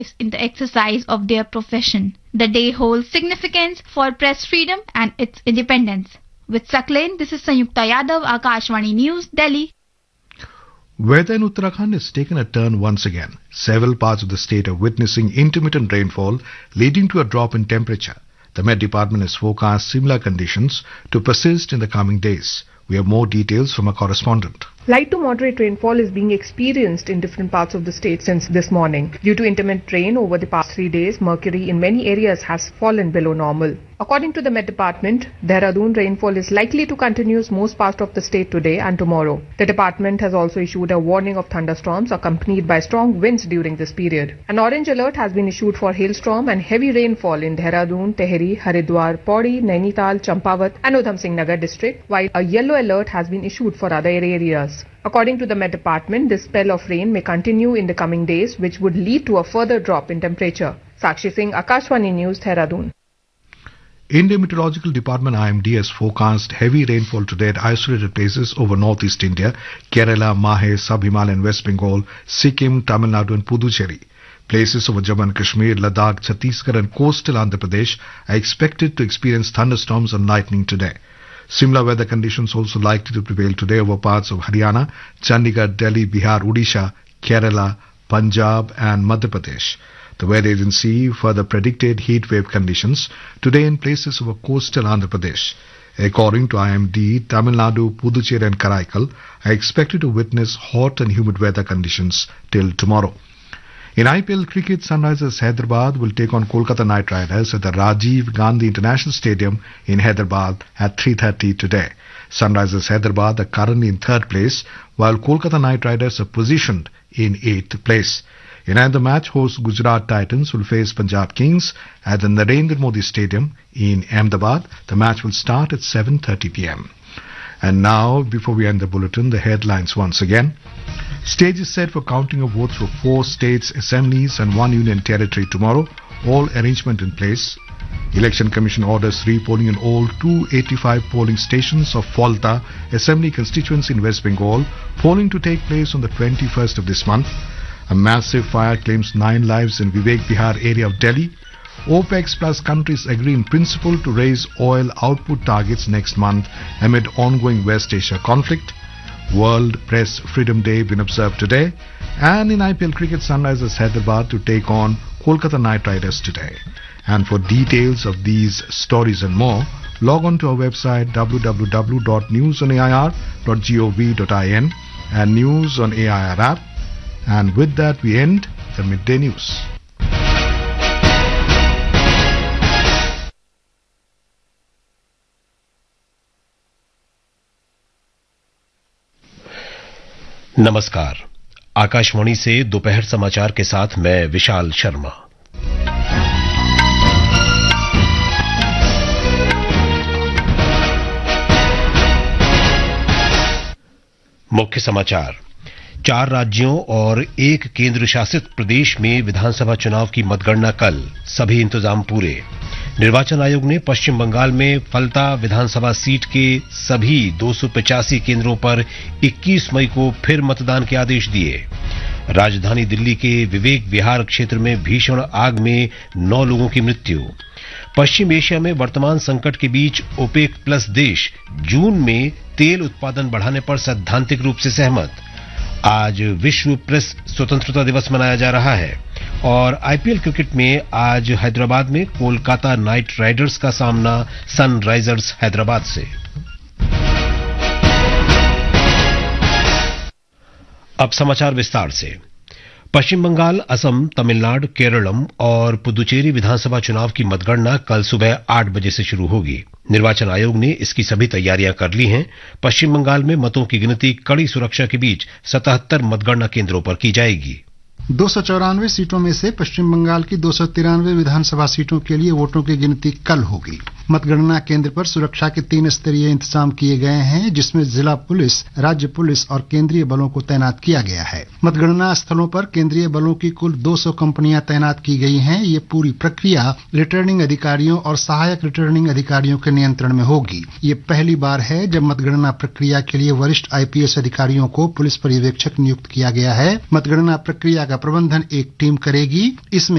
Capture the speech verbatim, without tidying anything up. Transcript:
in the exercise of their profession. The day holds significance for press freedom and its independence. With Saklain, this is Sanyukta Yadav, Akashvani News, Delhi. Weather in Uttarakhand has taken a turn once again. Several parts of the state are witnessing intermittent rainfall, leading to a drop in temperature. The Met Department has forecast similar conditions to persist in the coming days. We have more details from a correspondent. Light to moderate rainfall is being experienced in different parts of the state since this morning. Due to intermittent rain over the past three days, mercury in many areas has fallen below normal. According to the Met Department, Dehradun rainfall is likely to continue most parts of the state today and tomorrow. The department has also issued a warning of thunderstorms accompanied by strong winds during this period. An orange alert has been issued for hailstorm and heavy rainfall in Dehradun, Tehri, Haridwar, Pauri, Nainital, Champawat and Udham Singh Nagar district, while a yellow alert has been issued for other areas. According to the Met Department, this spell of rain may continue in the coming days, which would lead to a further drop in temperature. Sakshi Singh, Akashvani News, Dehradun. Indian Meteorological Department I M D has forecast heavy rainfall today at isolated places over northeast India, Kerala, Mahe, Sub-Himalayan West Bengal, Sikkim, Tamil Nadu and Puducherry. Places over Jammu and Kashmir, Ladakh, Chhattisgarh and coastal Andhra Pradesh are expected to experience thunderstorms and lightning today. Similar weather conditions also likely to prevail today over parts of Haryana, Chandigarh, Delhi, Bihar, Odisha, Kerala, Punjab and Madhya Pradesh. The weather agency further predicted heat wave conditions today in places over coastal Andhra Pradesh. According to I M D, Tamil Nadu, Puducherry and Karaikal are expected to witness hot and humid weather conditions till tomorrow. In I P L cricket, Sunrisers Hyderabad will take on Kolkata Knight Riders at the Rajiv Gandhi International Stadium in Hyderabad at three thirty today. Sunrisers Hyderabad are currently in third place, while Kolkata Knight Riders are positioned in eighth place. In another match, host Gujarat Titans will face Punjab Kings at the Narendra Modi Stadium in Ahmedabad. The match will start at seven thirty p m And now, before we end the bulletin, the headlines once again. Stage is set for counting of votes for four states, assemblies and one union territory tomorrow. All arrangement in place. Election Commission orders re-polling in all two hundred eighty-five polling stations of Falta Assembly constituency in West Bengal. Polling to take place on the twenty-first of this month. A massive fire claims nine lives in Vivek Vihar area of Delhi. OPEC plus countries agree in principle to raise oil output targets next month amid ongoing West Asia conflict. World Press Freedom Day been observed today. And in I P L cricket, Sunrisers Hyderabad to take on Kolkata Knight Riders today. And for details of these stories and more, log on to our website w w w dot news on air dot gov dot in and News on A I R app. And with that, we end the midday news. नमस्कार, आकाशवाणी से दोपहर समाचार के साथ मैं विशाल शर्मा। मुख्य समाचार। चार राज्यों और एक केंद्र शासित प्रदेश में विधानसभा चुनाव की मतगणना कल, सभी इंतजाम पूरे। निर्वाचन आयोग ने पश्चिम बंगाल में फलता विधानसभा सीट के सभी दो सौ पचासी केंद्रों पर इक्कीस मई को फिर मतदान के आदेश दिए। राजधानी दिल्ली के विवेक विहार क्षेत्र में भीषण आग में नौ लोगों की मृत्यु। पश्चिम एशिया में वर्तमान संकट के बीच ओपेक प्लस देश जून में तेल उत्पादन बढ़ाने पर सैद्धांतिक रूप से सहमत। आज विश्व प्रेस स्वतंत्रता दिवस मनाया जा रहा है। और आई पी एल क्रिकेट में आज हैदराबाद में कोलकाता नाइट राइडर्स का सामना सनराइजर्स हैदराबाद से। अब समाचार विस्तार से। पश्चिम बंगाल, असम, तमिलनाडु, केरलम और पुदुचेरी विधानसभा चुनाव की मतगणना कल सुबह आठ बजे से शुरू होगी। निर्वाचन आयोग ने इसकी सभी तैयारियां कर ली हैं। पश्चिम बंगाल में मतों की गिनती कड़ी सुरक्षा के बीच सतहत्तर मतगणना केंद्रों पर की जाएगी। दो सौ चौरानवे सीटों में से पश्चिम बंगाल की दो सौ तिरानवे विधानसभा सीटों के लिए वोटों की गिनती कल होगी। मतगणना केंद्र पर सुरक्षा के तीन स्तरीय इंतजाम किए गए हैं, जिसमें जिला पुलिस, राज्य पुलिस और केंद्रीय बलों को तैनात किया गया है। मतगणना स्थलों पर केंद्रीय बलों की कुल दो सौ कंपनियां तैनात की गई हैं। ये पूरी प्रक्रिया रिटर्निंग अधिकारियों और सहायक रिटर्निंग अधिकारियों के नियंत्रण में होगी। ये पहली बार है जब मतगणना प्रक्रिया के लिए वरिष्ठ आई पी एस अधिकारियों को पुलिस पर्यवेक्षक नियुक्त किया गया है। मतगणना प्रक्रिया का प्रबंधन एक टीम करेगी। इसमें